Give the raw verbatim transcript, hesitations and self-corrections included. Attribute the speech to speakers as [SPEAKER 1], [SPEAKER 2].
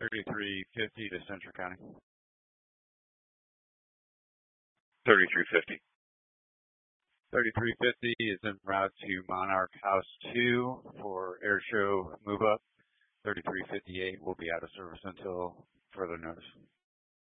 [SPEAKER 1] thirty-three fifty to Central County.
[SPEAKER 2] thirty-three fifty.
[SPEAKER 1] thirty-three fifty is en route to Monarch House two for air show move up. thirty-three fifty-eight will be out of service until further notice.